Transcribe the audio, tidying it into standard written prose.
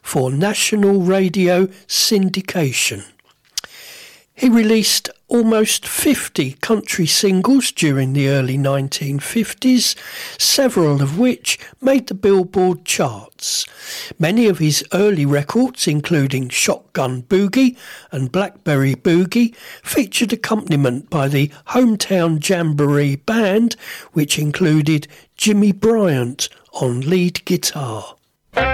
for national radio syndication. He released almost 50 country singles during the early 1950s, several of which made the Billboard charts. Many of his early records, including Shotgun Boogie and Blackberry Boogie, featured accompaniment by the Hometown Jamboree Band, which included Jimmy Bryant on lead guitar.